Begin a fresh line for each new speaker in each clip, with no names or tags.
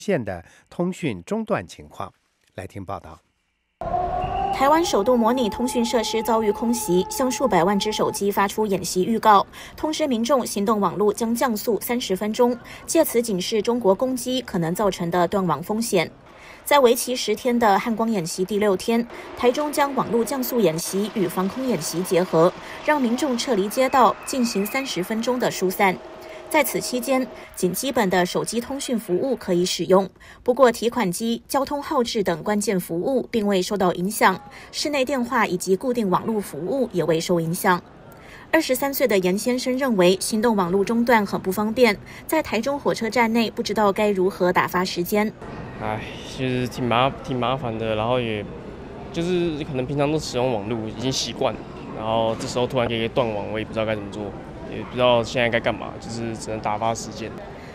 现的通讯中断情况。来听报道。
台湾首度模拟通讯设施遭遇空袭，向数百万只手机发出演习预告，通知民众行动网络将降速30分钟，借此警示中国攻击可能造成的断网风险。在为期10天的汉光演习第6天，台中将网络降速演习与防空演习结合，让民众撤离街道，进行30分钟的疏散。在此期间，仅基本的手机通讯服务可以使用，不过提款机、交通号志等关键服务并未受到影响，室内电话以及固定网络服务也未受影响。23岁的严先生认为行动网络中断很不方便，在台中火车站内不知道该如何打发时间。
其实挺麻烦的，然后也就是可能平常都使用网络已经习惯，然后这时候突然给断网，我也不知道该怎么做。也不知道现在该干嘛，就是只能打发时间。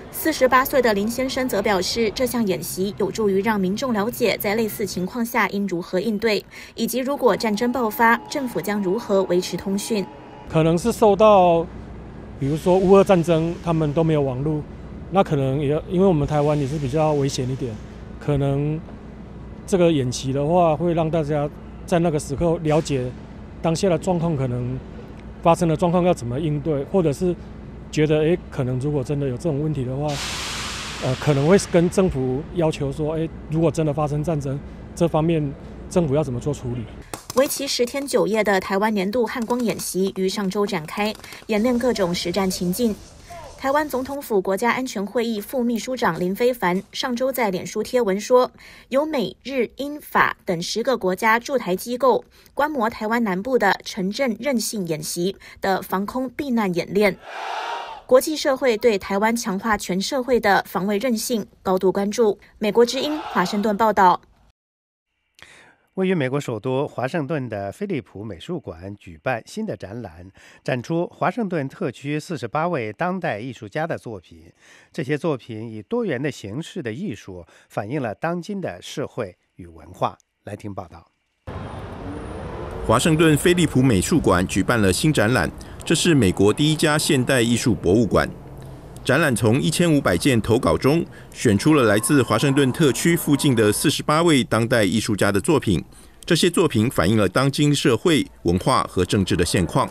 48岁的林先生则表示，这项演习有助于让民众了解在类似情况下应如何应对，以及如果战争爆发，政府将如何维持通讯。
可能是受到，比如说乌俄战争，他们都没有网络，那可能也因为我们台湾也是比较危险一点，可能这个演习的话，会让大家在那个时刻了解当下的状况，可能发生的状况要怎么应对，或者是觉得可能如果真的有这种问题的话，可能会跟政府要求说，如果真的发生战争，这方面政府要怎么做处理。
为期10天9夜的台湾年度汉光演习于上周展开，演练各种实战情境。台湾总统府国家安全会议副秘书长林飞帆上周在脸书贴文说，由美、日、英、法等10个国家驻台机构观摩台湾南部的城镇韧性演习的防空避难演练。国际社会对台湾强化全社会的防卫韧性高度关注。美国之音华盛顿报道。
位于美国首都华盛顿的飞利浦美术馆举办新的展览，展出华盛顿特区48位当代艺术家的作品。这些作品以多元的形式的艺术，反映了当今的社会与文化。来听报道。
华盛顿飞利浦美术馆举办了新展览，这是美国第一家现代艺术博物馆。展览从1500件投稿中选出了来自华盛顿特区附近的48位当代艺术家的作品。这些作品反映了当今社会、文化和政治的现况。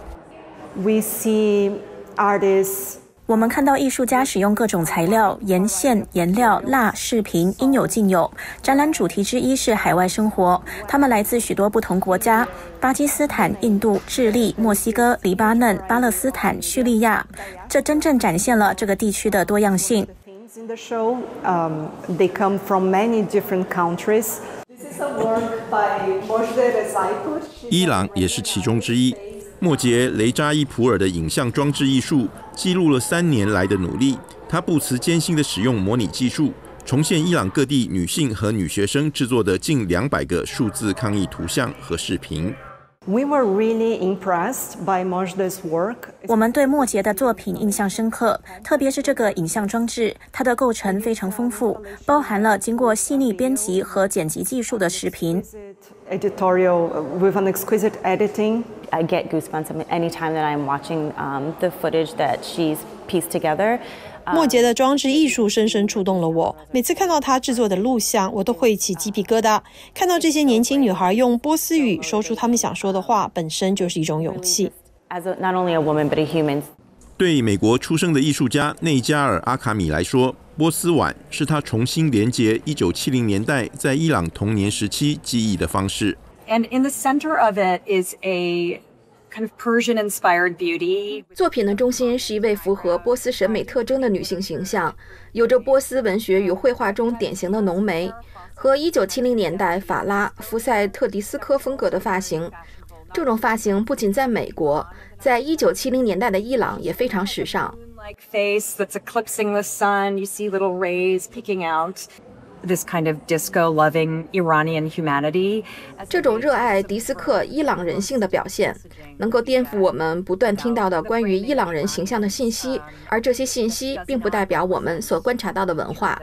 我们看到艺术家使用各种材料，沿线、颜料、蜡、饰品，应有尽有。展览主题之一是海外生活，他们来自许多不同国家：巴基斯坦、印度、智利、墨西哥、黎巴嫩、巴勒斯坦、叙利亚。这真正展现了这个地区的多样性。
In the show, they come from many different countries. This is a work by Mojdeh Rezaipur.
伊朗也是其中之一。莫杰·雷扎伊普尔的影像装置艺术记录了3年来的努力。他不辞艰辛地使用模拟技术，重现伊朗各地女性和女学生制作的近200个数字抗议图像和视频。
We were really impressed by Mojdeh's work.
我们对莫杰的作品印象深刻，特别是这个影像装置，它的构成非常丰富，包含了经过细腻编辑和剪辑技术的视频。
Editorial with an exquisite editing.
I get goosebumps anytime that I'm watching the footage that she's pieced together.
莫杰的装置艺术深深触动了我，每次看到他制作的录像，我都会起鸡皮疙瘩。看到这些年轻女孩用波斯语说出她们想说的话，本身就是一种勇气。
Not only a woman, but a human.
对美国出生的艺术家内加尔·阿卡米来说，波斯碗是他重新连结1970年代在伊朗童年时期记忆的方式。
And in the center of it is a kind of Persian-inspired beauty.
作品的中心是一位符合波斯审美特征的女性形象，有着波斯文学与绘画中典型的浓眉和1970年代法拉福塞特迪斯科风格的发型。这种发型不仅在美国，在1970年代的伊朗也非常时尚。
Like face that's eclipsing the sun, you see little rays peeking out. This kind of disco-loving Iranian humanity.
这种热爱迪斯科伊朗人性的表现，能够颠覆我们不断听到的关于伊朗人形象的信息，而这些信息并不代表我们所观察到的文化。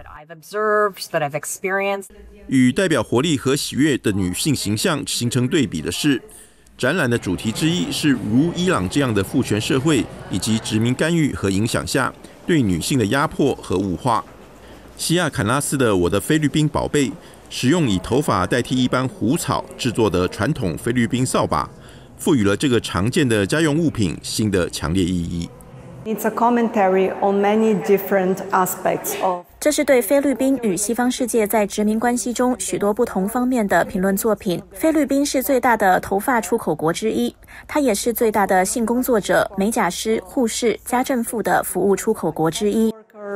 与代表活力和喜悦的女性形象形成对比的是，展览的主题之一是如伊朗这样的父权社会以及殖民干预和影响下对女性的压迫和物化。 西亚坎拉斯的《我的菲律宾宝贝》使用以头发代替一般胡草制作的传统菲律宾扫把，赋予了这个常见的家用物品新的强烈意义。
It's a commentary on many different aspects of.
这是对菲律宾与西方世界在殖民关系中许多不同方面的评论作品。菲律宾是最大的头发出口国之一，它也是最大的性工作者、美甲师、护士、家政妇的服务出口国之一。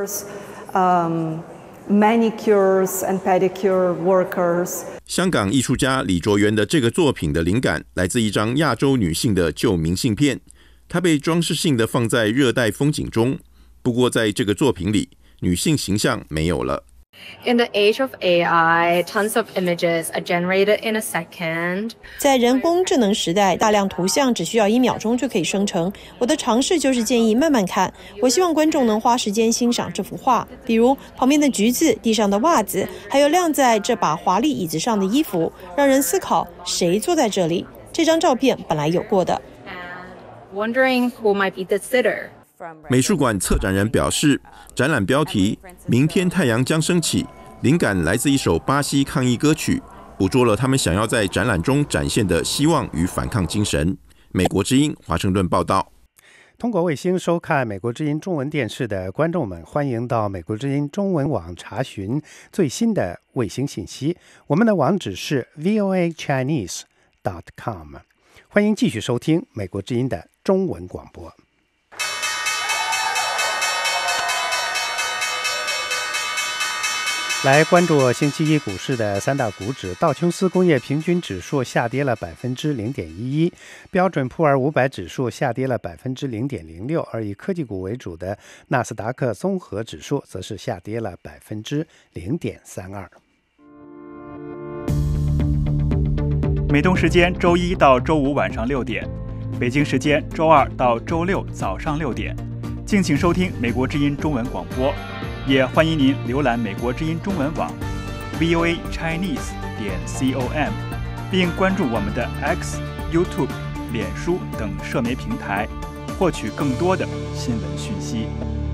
Manicures and pedicure workers.
香港艺术家李卓元的这个作品的灵感来自一张亚洲女性的旧明信片，它被装饰性的放在热带风景中。不过在这个作品里，女性形象没有了。
In the age of AI, tons of images are generated in a second.
在人工智能时代，大量图像只需要1秒钟就可以生成。我的尝试就是建议慢慢看，我希望观众能花时间欣赏这幅画，比如旁边的橘子、地上的袜子，还有晾在这把华丽椅子上的衣服，让人思考谁坐在这里。这张照片本来有过的。
Wondering who might be the sitter.
美术馆策展人表示，展览标题“明天太阳将升起”灵感来自一首巴西抗议歌曲，捕捉了他们想要在展览中展现的希望与反抗精神。美国之音华盛顿报道。
通过卫星收看美国之音中文电视的观众们，欢迎到美国之音中文网查询最新的卫星信息。我们的网址是 voachinese.com。欢迎继续收听美国之音的中文广播。来关注星期一股市的三大股指，道琼斯工业平均指数下跌了 0.11%， 标准普尔500指数下跌了 0.06%， 而以科技股为主的纳斯达克综合指数则是下跌了 0.32%。
美东时间周一到周五晚上6点，北京时间周二到周六早上6点，敬请收听美国之音中文广播。也欢迎您浏览美国之音中文网 voachinese.com， 并关注我们的 X、YouTube、脸书等社媒平台，获取更多的新闻讯息。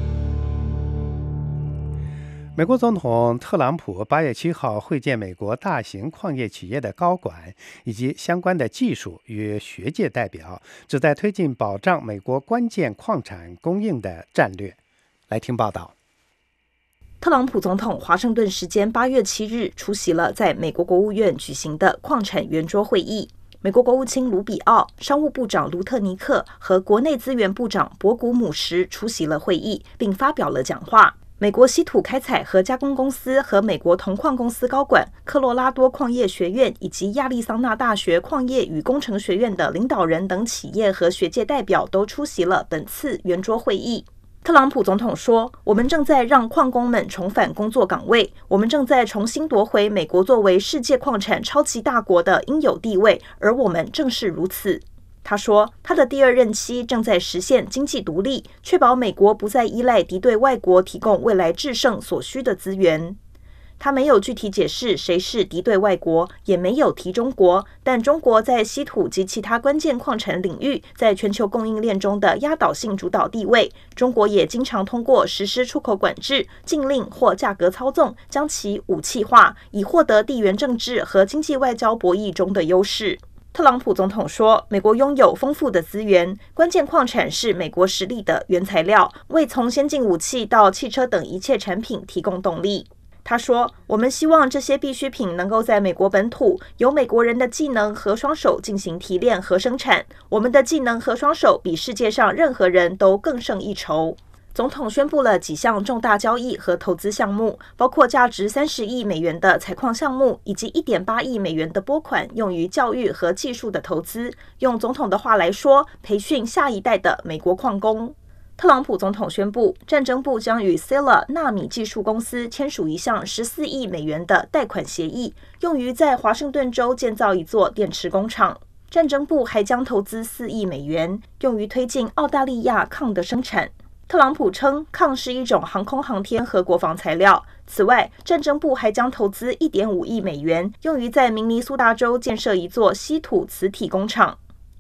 美国总统特朗普8月7号会见美国大型矿业企业的高管以及相关的技术与学界代表，旨在推进保障美国关键矿产供应的战略。来听报道。
特朗普总统华盛顿时间8月7日出席了在美国国务院举行的矿产圆桌会议。美国国务卿卢比奥、商务部长卢特尼克和国内资源部长博古姆什出席了会议，并发表了讲话。美国稀土开采和加工公司和美国铜矿公司高管、科罗拉多矿业学院以及亚利桑那大学矿业与工程学院的领导人等企业和学界代表都出席了本次圆桌会议。特朗普总统说，我们正在让矿工们重返工作岗位，我们正在重新夺回美国作为世界矿产超级大国的应有地位，而我们正是如此。他说，他的第2任期正在实现经济独立，确保美国不再依赖敌对外国提供未来制胜所需的资源。他没有具体解释谁是敌对外国，也没有提中国，但中国在稀土及其他关键矿产领域在全球供应链中的压倒性主导地位，中国也经常通过实施出口管制、禁令或价格操纵，将其武器化，以获得地缘政治和经济外交博弈中的优势。特朗普总统说，美国拥有丰富的资源，关键矿产是美国实力的原材料，为从先进武器到汽车等一切产品提供动力。他说，我们希望这些必需品能够在美国本土由美国人的技能和双手进行提炼和生产，我们的技能和双手比世界上任何人都更胜一筹。总统宣布了几项重大交易和投资项目，包括价值30亿美元的采矿项目，以及1.8亿美元的拨款用于教育和技术的投资。用总统的话来说，培训下一代的美国矿工。特朗普总统宣布，战争部将与 Sila 纳米技术公司签署一项14亿美元的贷款协议，用于在华盛顿州建造一座电池工厂。战争部还将投资4亿美元，用于推进澳大利亚铬的生产。特朗普称，铬是一种航空航天和国防材料。此外，战争部还将投资1.5亿美元，用于在明尼苏达州建设一座稀土磁体工厂。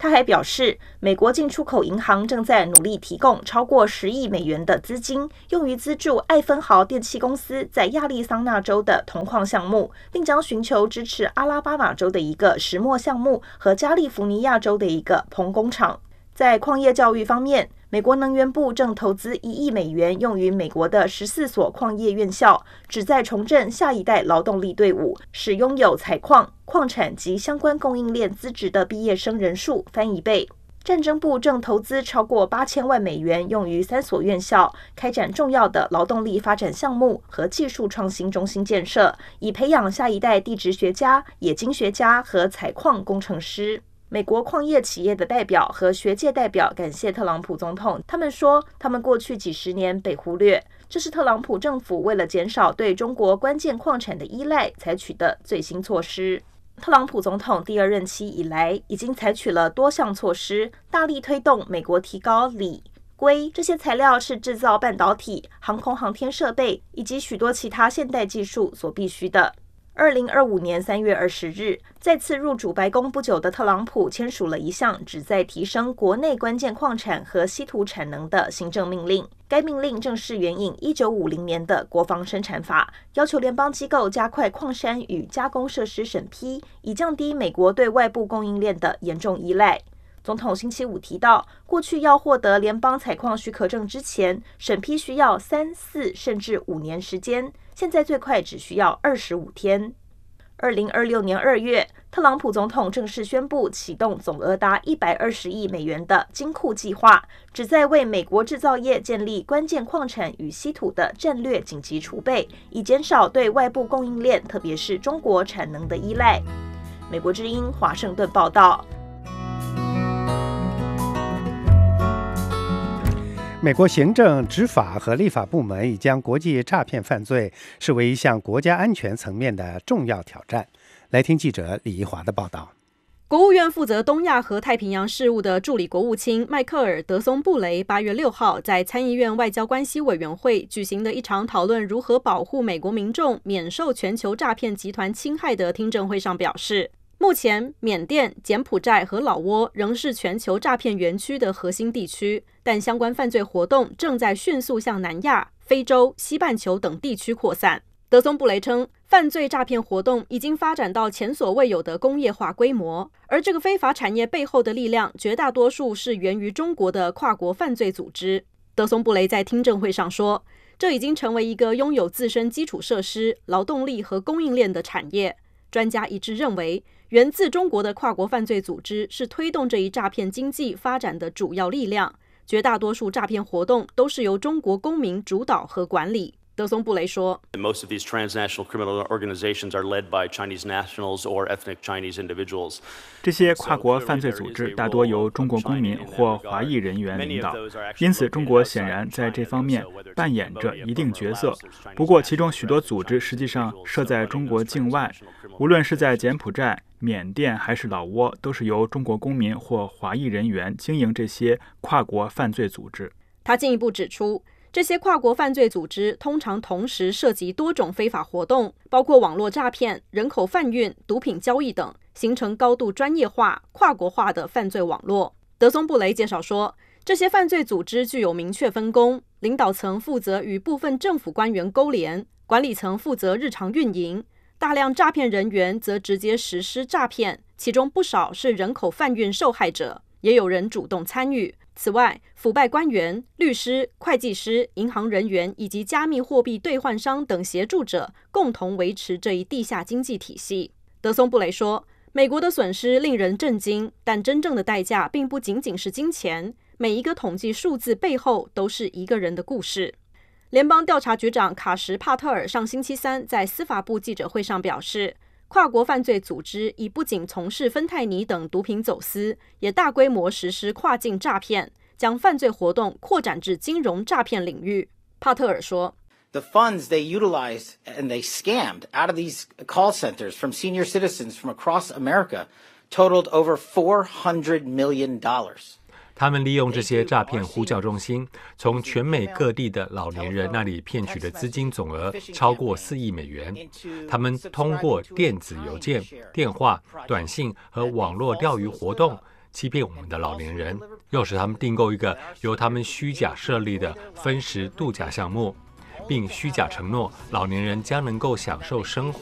他还表示，美国进出口银行正在努力提供超过10亿美元的资金，用于资助艾芬豪电气公司在亚利桑那州的铜矿项目，并将寻求支持阿拉巴马州的一个石墨项目和加利福尼亚州的一个硼工厂。在矿业教育方面，美国能源部正投资1亿美元用于美国的14所矿业院校，旨在重振下一代劳动力队伍，使拥有采矿、矿产及相关供应链资质的毕业生人数翻1倍。战争部正投资超过8000万美元用于3所院校，开展重要的劳动力发展项目和技术创新中心建设，以培养下一代地质学家、冶金学家和采矿工程师。美国矿业企业的代表和学界代表感谢特朗普总统，他们说他们过去几十年被忽略，这是特朗普政府为了减少对中国关键矿产的依赖采取的最新措施。特朗普总统第2任期以来已经采取了多项措施，大力推动美国提高锂、硅这些材料是制造半导体、航空航天设备以及许多其他现代技术所必须的。2025年3月20日，再次入主白宫不久的特朗普签署了一项旨在提升国内关键矿产和稀土产能的行政命令。该命令正是援引1950年的国防生产法，要求联邦机构加快矿山与加工设施审批，以降低美国对外部供应链的严重依赖。总统星期五提到，过去要获得联邦采矿许可证之前，审批需要3、4甚至5年时间，现在最快只需要25天。2026年2月，特朗普总统正式宣布启动总额达120亿美元的金库计划，旨在为美国制造业建立关键矿产与稀土的战略紧急储备，以减少对外部供应链，特别是中国产能的依赖。美国之音华盛顿报道。
美国行政、执法和立法部门已将国际诈骗犯罪视为一项国家安全层面的重要挑战。来听记者李怡华的报道。
国务院负责东亚和太平洋事务的助理国务卿迈克尔·德松布雷8月6号在参议院外交关系委员会举行的一场讨论如何保护美国民众免受全球诈骗集团侵害的听证会上表示，目前，缅甸、柬埔寨和老挝仍是全球诈骗园区的核心地区，但相关犯罪活动正在迅速向南亚、非洲、西半球等地区扩散。德松布雷称，犯罪诈骗活动已经发展到前所未有的工业化规模，而这个非法产业背后的力量，绝大多数是源于中国的跨国犯罪组织。德松布雷在听证会上说，这已经成为一个拥有自身基础设施、劳动力和供应链的产业。专家一致认为，源自中国的跨国犯罪组织是推动这一诈骗经济发展的主要力量。绝大多数诈骗活动都是由中国公民主导和管理。德松布雷说
Most of these transnational criminal organizations are led by Chinese nationals or ethnic Chinese individuals.
这些跨国犯罪组织大多由中国公民或华裔人员领导，因此中国显然在这方面扮演着一定角色。不过，其中许多组织实际上设在中国境外，无论是在柬埔寨、缅甸还是老挝，都是由中国公民或华裔人员经营这些跨国犯罪组织。
他进一步指出，这些跨国犯罪组织通常同时涉及多种非法活动，包括网络诈骗、人口贩运、毒品交易等，形成高度专业化、跨国化的犯罪网络。德松布雷介绍说，这些犯罪组织具有明确分工，领导层负责与部分政府官员勾连，管理层负责日常运营，大量诈骗人员则直接实施诈骗，其中不少是人口贩运受害者，也有人主动参与。此外，腐败官员、律师、会计师、银行人员以及加密货币兑换商等协助者共同维持这一地下经济体系。德松布雷说，美国的损失令人震惊，但真正的代价并不仅仅是金钱，每一个统计数字背后都是一个人的故事。联邦调查局长卡什·帕特尔上星期三在司法部记者会上表示，跨国犯罪组织已不仅从事芬太尼等毒品走私，也大规模实施跨境诈骗，将犯罪活动扩展至金融诈骗领域。帕特尔说
The funds they utilized and they scammed out of these call centers from senior citizens from across America totaled over $400 million.
他们利用这些诈骗呼叫中心，从全美各地的老年人那里骗取的资金总额超过4亿美元。他们通过电子邮件、电话、短信和网络钓鱼活动， 欺骗我们的老年人，诱使他们订购一个由他们虚假设立的分时度假项目，并虚假承诺老年人将能够享受生活